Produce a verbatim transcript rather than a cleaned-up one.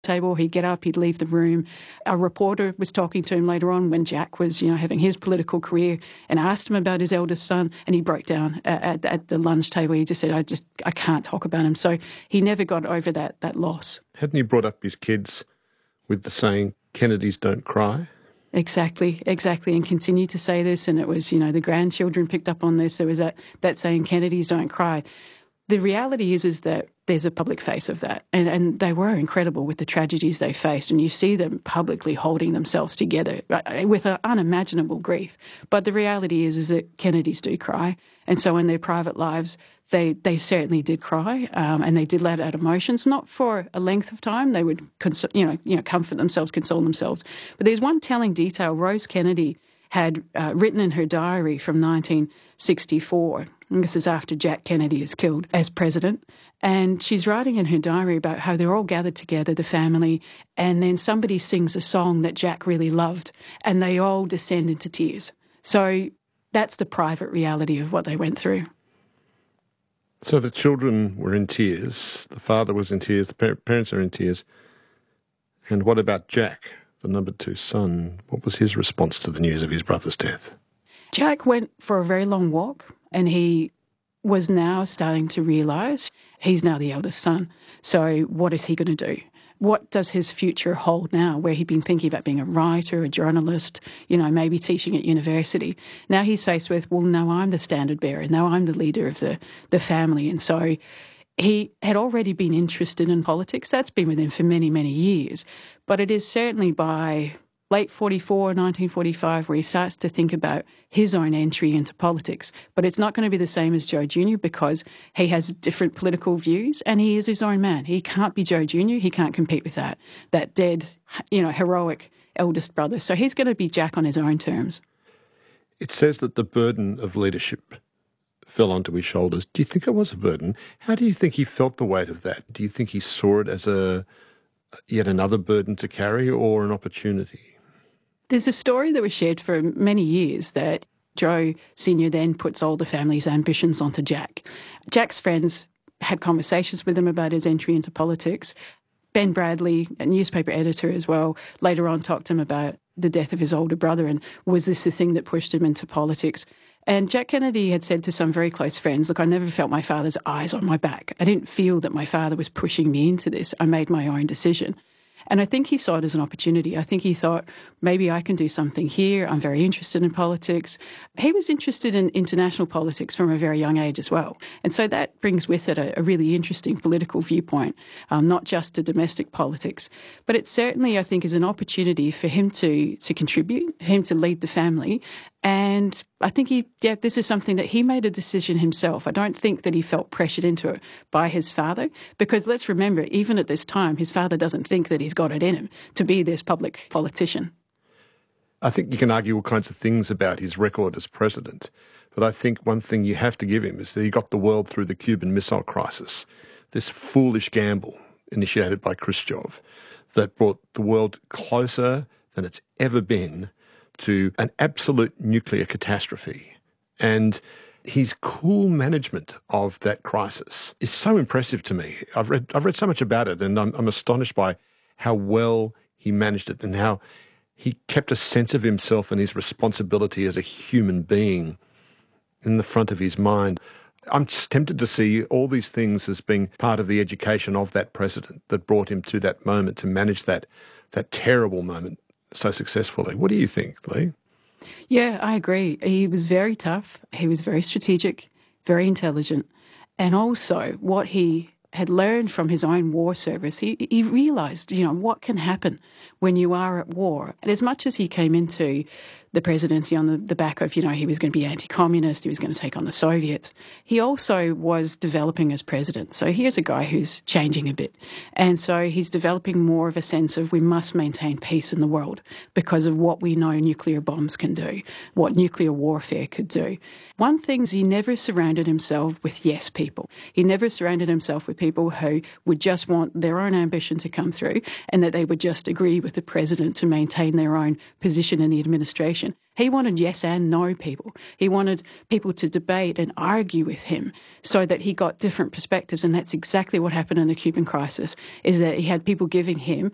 table. He'd get up, he'd leave the room. A reporter was talking to him later on when Jack was, you know, having his political career and asked him about his eldest son, and he broke down at, at, at the lunch table. He just said, I just, I can't talk about him. So he never got over that, that loss. Hadn't he brought up his kids with the saying, Kennedys don't cry? Exactly, exactly, and continued to say this, and it was, you know, the grandchildren picked up on this. There was that, that saying, Kennedys don't cry. The reality is is that there's a public face of that, and, and they were incredible with the tragedies they faced, and you see them publicly holding themselves together with an unimaginable grief. But the reality is is that Kennedys do cry, and so in their private lives, they they certainly did cry, um, and they did let out emotions, not for a length of time. They would, cons- you know, you know, comfort themselves, console themselves. But there's one telling detail. Rose Kennedy had uh, written in her diary from nineteen sixty-four, and this is after Jack Kennedy is killed as president, and she's writing in her diary about how they're all gathered together, the family, and then somebody sings a song that Jack really loved, and they all descend into tears. So that's the private reality of what they went through. So the children were in tears, the father was in tears, the par- parents are in tears. And what about Jack, the number two son? What was his response to the news of his brother's death? Jack went for a very long walk, and he was now starting to realise he's now the eldest son. So what is he going to do? What does his future hold now, where he'd been thinking about being a writer, a journalist, you know, maybe teaching at university? Now he's faced with, well, no, I'm the standard bearer. Now I'm the leader of the, the family. And so he had already been interested in politics. That's been with him for many, many years. But it is certainly by late forty-four, nineteen forty-five, where he starts to think about his own entry into politics. But it's not going to be the same as Joe Junior because he has different political views and he is his own man. He can't be Joe Junior He can't compete with that, that dead, you know, heroic eldest brother. So he's going to be Jack on his own terms. It says that the burden of leadership fell onto his shoulders. Do you think it was a burden? How do you think he felt the weight of that? Do you think he saw it as a yet another burden to carry or an opportunity? There's a story that was shared for many years that Joe Senior then puts all the family's ambitions onto Jack. Jack's friends had conversations with him about his entry into politics. Ben Bradley, a newspaper editor as well, later on talked to him about the death of his older brother and was this the thing that pushed him into politics. And Jack Kennedy had said to some very close friends, look, I never felt my father's eyes on my back. I didn't feel that my father was pushing me into this. I made my own decision. And I think he saw it as an opportunity. I think he thought, maybe I can do something here. I'm very interested in politics. He was interested in international politics from a very young age as well. And so that brings with it a, a really interesting political viewpoint, um, not just to domestic politics. But it certainly, I think, is an opportunity for him to, to contribute, for him to lead the family. And I think he, yeah, this is something that he made a decision himself. I don't think that he felt pressured into it by his father, because let's remember, even at this time, his father doesn't think that he's got it in him to be this public politician. I think you can argue all kinds of things about his record as president, but I think one thing you have to give him is that he got the world through the Cuban Missile Crisis, this foolish gamble initiated by Khrushchev that brought the world closer than it's ever been to an absolute nuclear catastrophe. And his cool management of that crisis is so impressive to me. I've read I've read so much about it, and I'm, I'm astonished by how well he managed it and how he kept a sense of himself and his responsibility as a human being in the front of his mind. I'm just tempted to see all these things as being part of the education of that president that brought him to that moment, to manage that that terrible moment so successfully. What do you think, Lee? Yeah, I agree. He was very tough. He was very strategic, very intelligent. And also what he had learned from his own war service, he, he realised, you know, what can happen when you are at war. And as much as he came into the presidency on the, the back of, you know, he was going to be anti-communist, he was going to take on the Soviets, he also was developing as president. So here's a guy who's changing a bit. And so he's developing more of a sense of we must maintain peace in the world because of what we know nuclear bombs can do, what nuclear warfare could do. One thing is he never surrounded himself with yes people. He never surrounded himself with people who would just want their own ambition to come through and that they would just agree with the president to maintain their own position in the administration. He wanted yes and no people. He wanted people to debate and argue with him so that he got different perspectives. And that's exactly what happened in the Cuban crisis, is that he had people giving him